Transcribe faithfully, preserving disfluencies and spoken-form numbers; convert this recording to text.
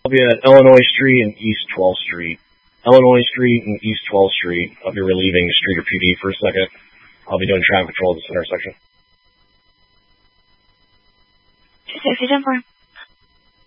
I'll be at Illinois Street and East twelfth Street. Illinois Street and East twelfth Street. I'll be relieving Streeter P D for a second. I'll be doing traffic control at this intersection. two sixty, ten four.